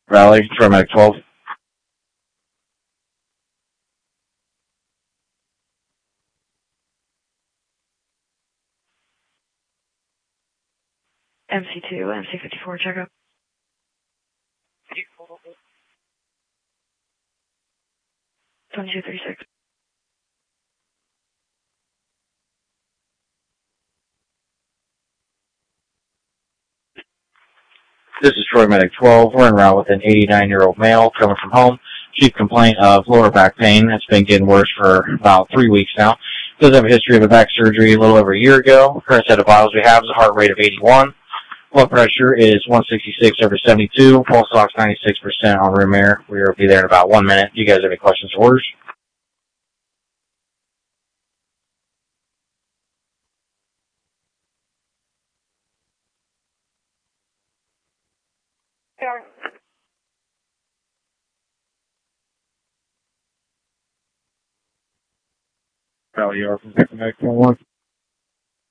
Valley, Troy Medic 12. MC2, MC54, check up. Twenty-two 36. This is Troy Medic 12. We're en route with an 89-year-old male coming from home. Chief complaint of lower back pain. That's been getting worse for about 3 weeks now. Does have a history of a back surgery a little over a year ago. Current set of vitals we have is a heart rate of 81. Blood pressure is 166/72. Pulse ox 96% on room air. We'll be there in about 1 minute. Do you guys have any questions or orders? Valley, you are from Medic 21.